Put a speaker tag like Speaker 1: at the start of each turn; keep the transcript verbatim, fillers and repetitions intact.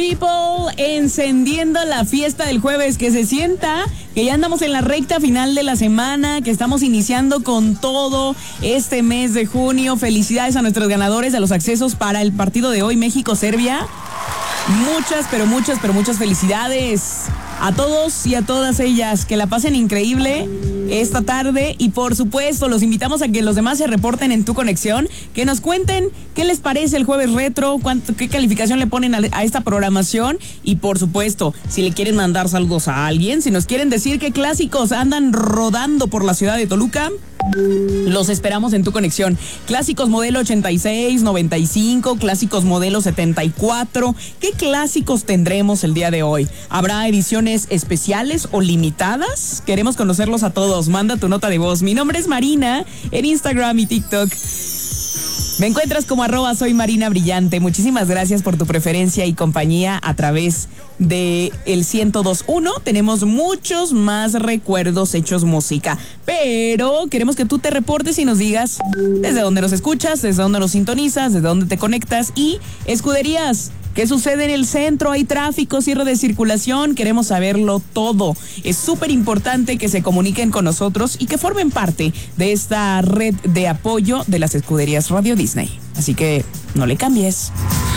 Speaker 1: people, encendiendo la fiesta del jueves, que se sienta que ya andamos en la recta final de la semana, que estamos iniciando con todo este mes de junio. Felicidades a nuestros ganadores de los accesos para el partido de hoy, México-Serbia. Muchas, pero muchas, pero muchas felicidades a todos y a todas ellas. Que la pasen increíble esta tarde y por supuesto los invitamos a que los demás se reporten en Tu Conexión, que nos cuenten qué les parece el Jueves Retro, cuánto, qué calificación le ponen a, a esta programación y por supuesto si le quieren mandar saludos a alguien, si nos quieren decir qué clásicos andan rodando por la ciudad de Toluca. Los esperamos en Tu Conexión. Clásicos modelo ochenta y seis, noventa y cinco, clásicos modelo setenta y cuatro. ¿Qué clásicos tendremos el día de hoy? ¿Habrá ediciones especiales o limitadas? Queremos conocerlos a todos. Manda tu nota de voz. Mi nombre es Marina en Instagram y TikTok. Me encuentras como arroba soy Marina Brillante. Muchísimas gracias por tu preferencia y compañía a través de el ciento dos punto uno. Tenemos muchos más recuerdos hechos música, pero queremos que tú te reportes y nos digas desde dónde nos escuchas, desde dónde nos sintonizas, desde dónde te conectas y escuderías. ¿Qué sucede en el centro? ¿Hay tráfico, cierre de circulación? Queremos saberlo todo. Es súper importante que se comuniquen con nosotros y que formen parte de esta red de apoyo de las escuderías Radio Disney. Así que no le cambies.